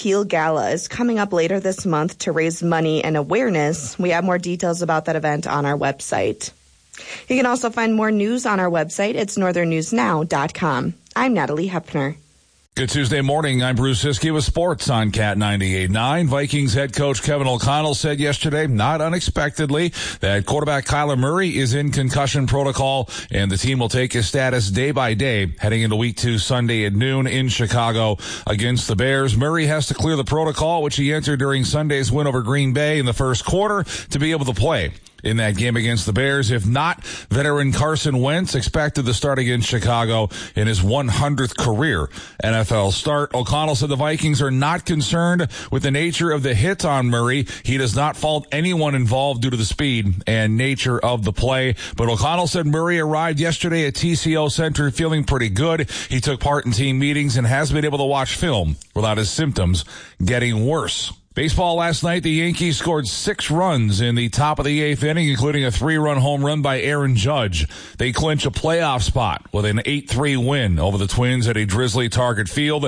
Heel Gala is coming up later this month to raise money and awareness. We have more details about that event on our website. You can also find more news on our website. It's northernnewsnow.com. I'm Natalie Hepner. Good Tuesday morning. I'm Bruce Hiskey with sports on Cat 98.9. Vikings head coach Kevin O'Connell said yesterday, not unexpectedly, that quarterback Kyler Murray is in concussion protocol, and the team will take his status day by day heading into Week 2 Sunday at noon in Chicago against the Bears. Murray has to clear the protocol, which he entered during Sunday's win over Green Bay in the first quarter, to be able to play in that game against the Bears. If not, veteran Carson Wentz expected to start against Chicago in his 100th career NFL start. O'Connell said the Vikings are not concerned with the nature of the hit on Murray. He does not fault anyone involved due to the speed and nature of the play. But O'Connell said Murray arrived yesterday at TCO Center feeling pretty good. He took part in team meetings and has been able to watch film without his symptoms getting worse. Baseball last night, the Yankees scored 6 runs in the top of the 8th inning, including a 3-run home run by Aaron Judge. They clinch a playoff spot with an 8-3 win over the Twins at a drizzly Target Field.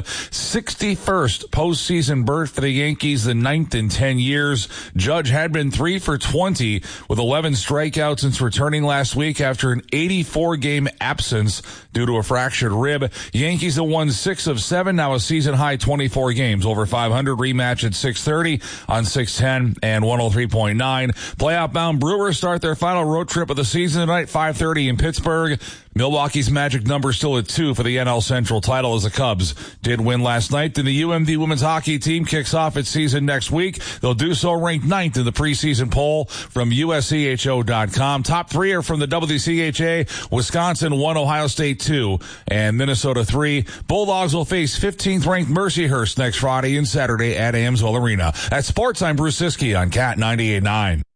61st postseason berth for the Yankees, the 9th in 10 years. Judge had been 3 for 20 with 11 strikeouts since returning last week after an 84-game absence due to a fractured rib. Yankees have won 6 of 7, now a season-high 24 games, over 500, rematch at 6:30 on 610 and 103.9. Playoff-bound Brewers start their final road trip of the season tonight, 5:30 in Pittsburgh. Milwaukee's magic number still at 2 for the NL Central title as the Cubs did win last night. And the UMD women's hockey team kicks off its season next week. They'll do so ranked 9th in the preseason poll from USCHO.com. Top 3 are from the WCHA, Wisconsin 1, Ohio State 2, and Minnesota 3. Bulldogs will face 15th ranked Mercyhurst next Friday and Saturday at Amsoil Arena. At Sports, I'm Bruce Siskey on Cat 98.9.